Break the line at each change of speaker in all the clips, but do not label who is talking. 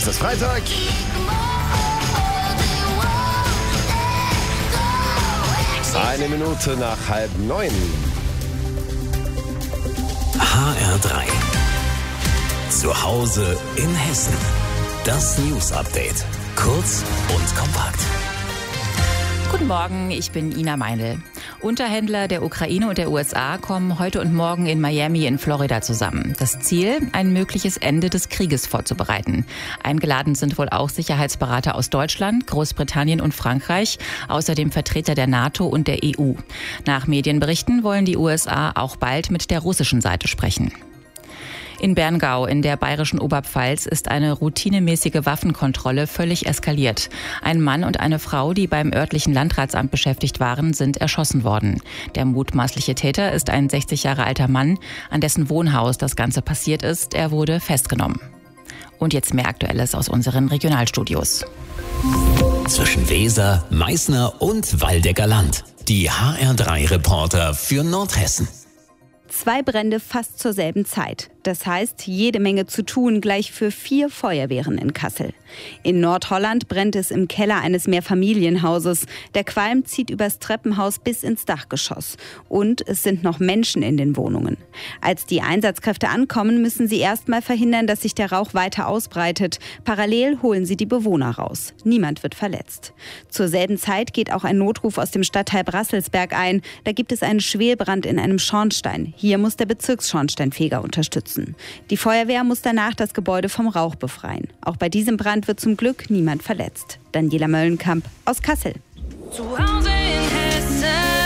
Es ist Freitag. Eine Minute nach 8:30.
HR3. Zu Hause in Hessen. Das News-Update. Kurz und kompakt.
Guten Morgen, ich bin Ina Meinl. Unterhändler der Ukraine und der USA kommen heute und morgen in Miami in Florida zusammen. Das Ziel, ein mögliches Ende des Krieges vorzubereiten. Eingeladen sind wohl auch Sicherheitsberater aus Deutschland, Großbritannien und Frankreich, außerdem Vertreter der NATO und der EU. Nach Medienberichten wollen die USA auch bald mit der russischen Seite sprechen. In Berngau in der bayerischen Oberpfalz ist eine routinemäßige Waffenkontrolle völlig eskaliert. Ein Mann und eine Frau, die beim örtlichen Landratsamt beschäftigt waren, sind erschossen worden. Der mutmaßliche Täter ist ein 60 Jahre alter Mann, an dessen Wohnhaus das Ganze passiert ist. Er wurde festgenommen. Und jetzt mehr Aktuelles aus unseren Regionalstudios.
Zwischen Weser, Meißner und Waldecker Land. Die HR3-Reporter für Nordhessen.
2 Brände fast zur selben Zeit. Das heißt, jede Menge zu tun, gleich für 4 Feuerwehren in Kassel. In Nordholland brennt es im Keller eines Mehrfamilienhauses. Der Qualm zieht übers Treppenhaus bis ins Dachgeschoss. Und es sind noch Menschen in den Wohnungen. Als die Einsatzkräfte ankommen, müssen sie erstmal verhindern, dass sich der Rauch weiter ausbreitet. Parallel holen sie die Bewohner raus. Niemand wird verletzt. Zur selben Zeit geht auch ein Notruf aus dem Stadtteil Brasselsberg ein. Da gibt es einen Schwelbrand in einem Schornstein. Hier muss der Bezirksschornsteinfeger unterstützen. Die Feuerwehr muss danach das Gebäude vom Rauch befreien. Auch bei diesem Brand wird zum Glück niemand verletzt. Daniela Möllenkamp aus Kassel.
Zu Hause in Hessen.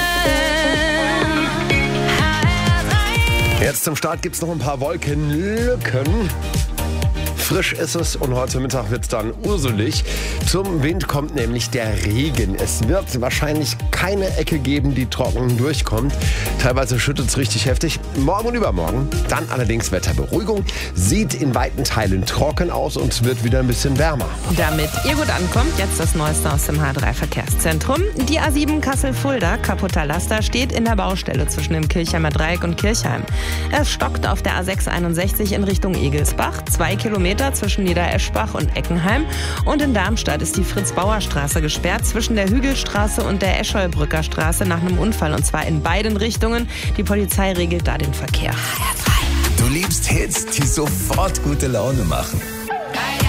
Jetzt zum Start gibt es noch ein paar Wolkenlücken. Frisch ist es und heute Mittag wird es dann urselig. Zum Wind kommt nämlich der Regen. Es wird wahrscheinlich keine Ecke geben, die trocken durchkommt. Teilweise schüttet es richtig heftig. Morgen und übermorgen dann allerdings Wetterberuhigung. Sieht in weiten Teilen trocken aus und es wird wieder ein bisschen wärmer.
Damit ihr gut ankommt, jetzt das Neueste aus dem H3-Verkehrszentrum. Die A7 Kassel-Fulda, kaputter Laster, steht in der Baustelle zwischen dem Kirchheimer Dreieck und Kirchheim. Es stockt auf der A661 in Richtung Egelsbach. 2 Kilometer zwischen Niedereschbach und Eckenheim. Und in Darmstadt ist die Fritz-Bauer-Straße gesperrt zwischen der Hügelstraße und der Escholbrücker Straße nach einem Unfall. Und zwar in beiden Richtungen. Die Polizei regelt da den Verkehr.
Du liebst Hits, die sofort gute Laune machen.